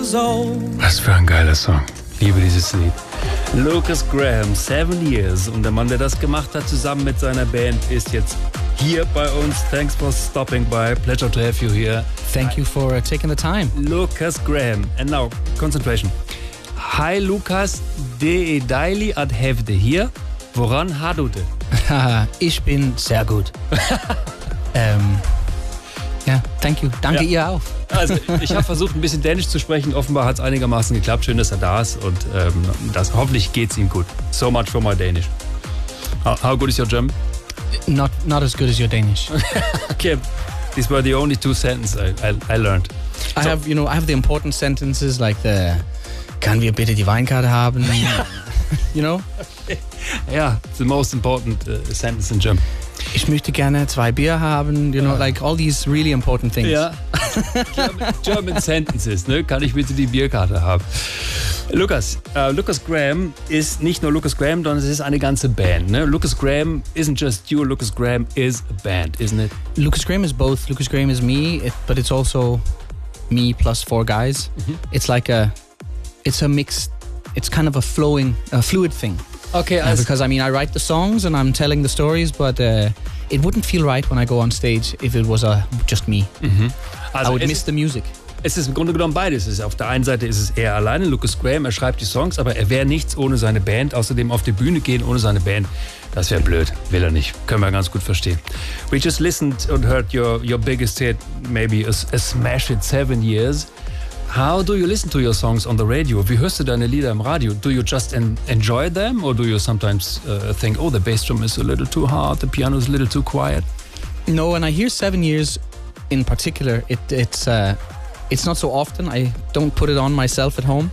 years old. Was für ein geiler Song. Ich liebe dieses Lied. Lucas Graham, 7 Years. Und der Mann, der das gemacht hat, zusammen mit seiner Band, ist jetzt hier bei uns. Thanks for stopping by. Pleasure to have you here. Thank you for taking the time. Lucas Graham. And now, concentration. Hi Lucas, det er dejligt at have dig hier. Woran har du det? Ich bin sehr gut. Ja, thank you. Danke ihr auch. Also ich habe versucht, ein bisschen Dänisch zu sprechen. Offenbar hat es einigermaßen geklappt. Schön, dass er da ist. Und hoffentlich geht es ihm gut. So much for my Danish. How good is your German? Not as good as your Danish. Okay, these were the only 2 sentences I learned. I have the important sentences like the "Kann wir bitte die Weinkarte haben?" You know? Yeah, the most important sentence in German. Ich möchte gerne 2 Bier haben, you know, like all these really important things. Ja, German sentences, ne? Kann ich bitte die Bierkarte haben? Lucas Graham ist nicht nur Lucas Graham, sondern es ist eine ganze Band, ne? Lucas Graham isn't just you, Lucas Graham is a band, isn't it? Lucas Graham is both. Lucas Graham is me, but it's also me plus 4 guys. Mm-hmm. It's a mix, it's kind of a fluid thing. Okay, because I write the songs and I'm telling the stories, but it wouldn't feel right when I go on stage if it was just me. Mhm. Also I would miss the music. Es ist im Grunde genommen beides. Auf der einen Seite ist es er alleine, Lucas Graham, er schreibt die Songs, aber er wäre nichts ohne seine Band. Außerdem auf die Bühne gehen ohne seine Band, das wäre blöd, will er nicht. Können wir ganz gut verstehen. We just listened and heard your biggest hit, maybe a smash hit, 7 Years. How do you listen to your songs on the radio? Wie hörst du deine Lieder im Radio? Do you just enjoy them, or do you sometimes think, oh, the bass drum is a little too hard, the piano is a little too quiet? No, when I hear 7 Years in particular, it's not so often. I don't put it on myself at home.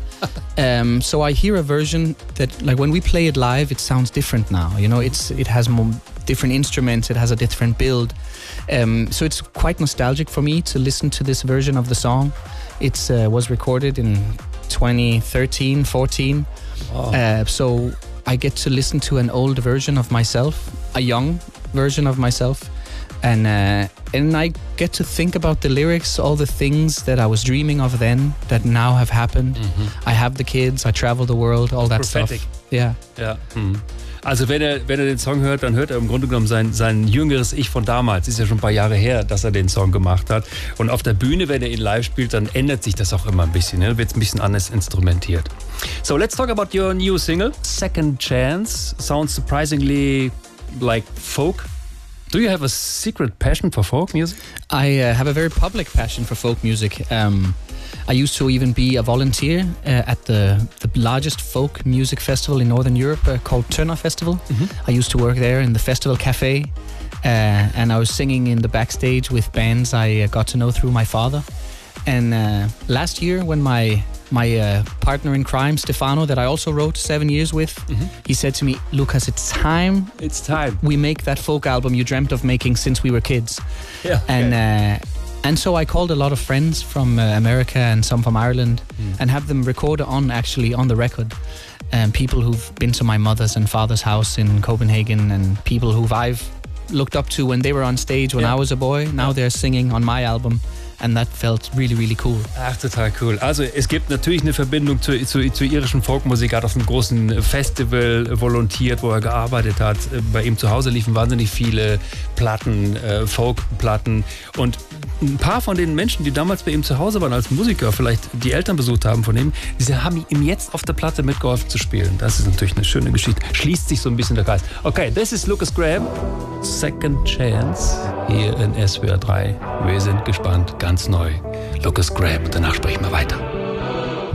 So I hear a version that, like when we play it live, it sounds different now. You know, it has more different instruments, it has a different build. So it's quite nostalgic for me to listen to this version of the song. It was recorded in 2013, 14. Wow. So I get to listen to an old version of myself, a young version of myself. And I get to think about the lyrics, all the things that I was dreaming of then that now have happened. Mm-hmm. I have the kids, I travel the world, all that prophetic stuff. Yeah. Ja. Mhm. Also wenn er den Song hört, dann hört er im Grunde genommen sein jüngeres Ich von damals. Ist ja schon ein paar Jahre her, dass er den Song gemacht hat. Und auf der Bühne, wenn er ihn live spielt, dann ändert sich das auch immer ein bisschen. Ne? Wird ein bisschen anders instrumentiert. So, let's talk about your new single, Second Chance. Sounds surprisingly like folk. Do you have a secret passion for folk music? I have a very public passion for folk music. I used to even be a volunteer at the largest folk music festival in Northern Europe called Turner Festival. Mm-hmm. I used to work there in the festival cafe, and I was singing in the backstage with bands I got to know through my father. And last year, when my partner in crime, Stefano, that I also wrote 7 years with, mm-hmm. he said to me, Lucas, it's time. It's time. We make that folk album you dreamt of making since we were kids. Yeah. And so I called a lot of friends from America and some from Ireland and have them record on the record. People who've been to my mother's and father's house in Copenhagen and people who I've looked up to when they were on stage when I was a boy. Now they're singing on my album. And that felt really, really cool. Ach, total cool. Also es gibt natürlich eine Verbindung zur irischen Folkmusik. Er hat auf einem großen Festival volontiert, wo er gearbeitet hat. Bei ihm zu Hause liefen wahnsinnig viele Platten, Folkplatten. Und ein paar von den Menschen, die damals bei ihm zu Hause waren als Musiker, vielleicht die Eltern besucht haben von ihm, die haben ihm jetzt auf der Platte mitgeholfen zu spielen. Das ist natürlich eine schöne Geschichte. Schließt sich so ein bisschen der Kreis. Okay, this is Lucas Graham. Second Chance hier in SWR 3. Wir sind gespannt. Ganz neu. Lucas Graham. Und danach sprechen wir weiter.